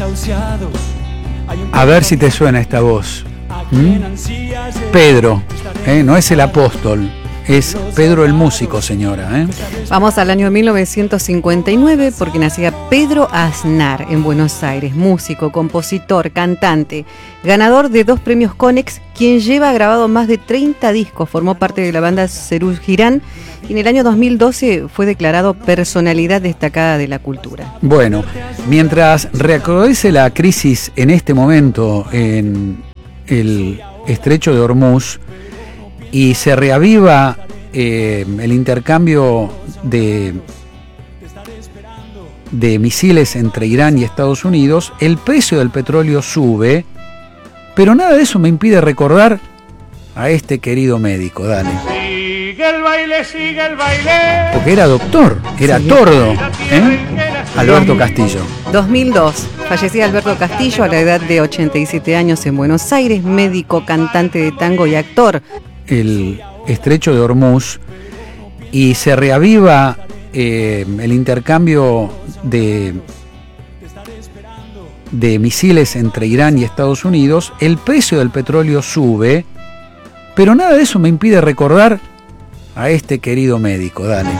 A ver si te suena esta voz. Pedro, no es el apóstol, es Pedro el músico, señora. Vamos al año 1959 porque nacía Pedro Aznar en Buenos Aires, músico, compositor, cantante, ganador de 2 premios Conex, quien lleva grabado más de 30 discos, formó parte de la banda Cerú Girán y en el año 2012 fue declarado personalidad destacada de la cultura. Bueno, mientras recrudece la crisis en este momento en el estrecho de Hormuz y se reaviva el intercambio de misiles entre Irán y Estados Unidos, el precio del petróleo sube, pero nada de eso me impide recordar a este querido médico. Dale. Sigue el baile. Porque era doctor, era tordo, Alberto Castillo. 2002, fallecía Alberto Castillo a la edad de 87 años en Buenos Aires, médico, cantante de tango y actor. El estrecho de Hormuz y se reaviva el intercambio de misiles entre Irán y Estados Unidos, el precio del petróleo sube, pero nada de eso me impide recordar a este querido médico. Dale.